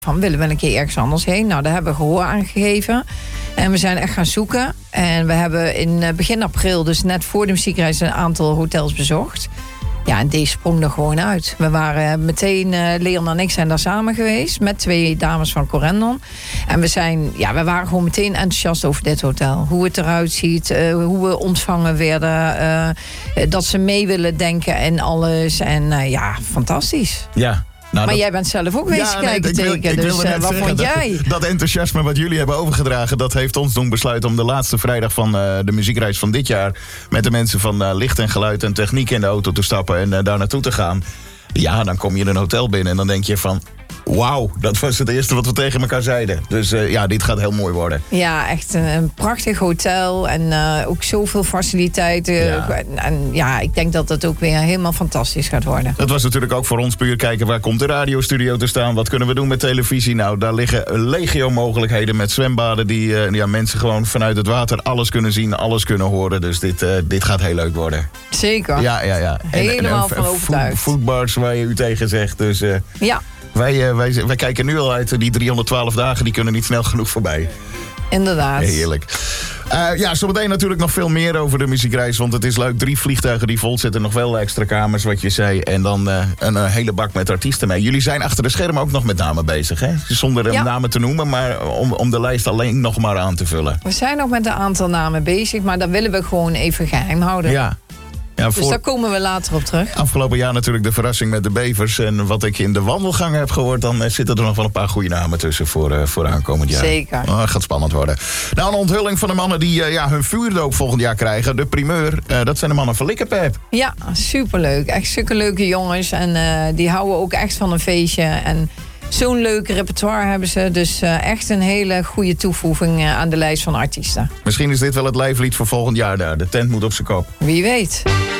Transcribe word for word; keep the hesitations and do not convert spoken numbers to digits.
van willen we een keer ergens anders heen. Nou, daar hebben we gehoor aan gegeven. En we zijn echt gaan zoeken. En we hebben in begin april, dus net voor de muziekreis, een aantal hotels bezocht. Ja, en deze sprong er gewoon uit. We waren meteen, uh, Leon en ik zijn daar samen geweest met twee dames van Corendon. En we zijn, ja, we waren gewoon meteen enthousiast over dit hotel. Hoe het eruit ziet, uh, hoe we ontvangen werden. Uh, dat ze mee willen denken en alles. En uh, ja, fantastisch. Ja. Nou, maar dat... jij bent zelf ook wezen ja, kijken nee, teken. Dus uh, wat vond dat, jij? Dat enthousiasme wat jullie hebben overgedragen, dat heeft ons doen besluiten om de laatste vrijdag van uh, de muziekreis van dit jaar met de mensen van uh, licht en geluid en techniek in de auto te stappen en uh, daar naartoe te gaan. Ja, dan kom je in een hotel binnen en dan denk je van, wauw, dat was het eerste wat we tegen elkaar zeiden. Dus uh, ja, dit gaat heel mooi worden. Ja, echt een, een prachtig hotel en uh, ook zoveel faciliteiten. Ja. En, en ja, ik denk dat het ook weer helemaal fantastisch gaat worden. Het was natuurlijk ook voor ons puur kijken, waar komt de radiostudio te staan? Wat kunnen we doen met televisie? Nou, daar liggen legio mogelijkheden met zwembaden die uh, ja, mensen gewoon vanuit het water alles kunnen zien, alles kunnen horen. Dus dit, uh, dit gaat heel leuk worden. Zeker. Ja, ja, ja. Helemaal en, en, van overtuigd. Foodbars waar je u tegen zegt. Dus uh, ja. wij, uh, wij, wij kijken nu al uit. Die driehonderdtwaalf dagen die kunnen niet snel genoeg voorbij. Inderdaad. Heerlijk. Uh, ja, zometeen natuurlijk nog veel meer over de muziekreis. Want het is leuk. Drie vliegtuigen die vol zitten. Nog wel extra kamers, wat je zei. En dan uh, een uh, hele bak met artiesten mee. Jullie zijn achter de schermen ook nog met namen bezig, hè? Zonder uh, ja. namen te noemen, maar om, om de lijst alleen nog maar aan te vullen. We zijn nog met een aantal namen bezig, maar dat willen we gewoon even geheim houden. Ja. Ja, dus voor... daar komen we later op terug. Afgelopen jaar natuurlijk de verrassing met de bevers. En wat ik in de wandelgang heb gehoord, dan uh, zitten er nog wel een paar goede namen tussen voor, uh, voor aankomend jaar. Zeker. Oh, dat gaat spannend worden. Nou, een onthulling van de mannen die uh, ja, hun vuurdoop volgend jaar krijgen. De primeur, uh, dat zijn de mannen van Likkerpep. Ja, superleuk. Echt zulke leuke jongens. En uh, die houden ook echt van een feestje. En zo'n leuk repertoire hebben ze. Dus uh, echt een hele goede toevoeging uh, aan de lijst van artiesten. Misschien is dit wel het lijflied voor volgend jaar daar. De tent moet op zijn kop. Wie weet.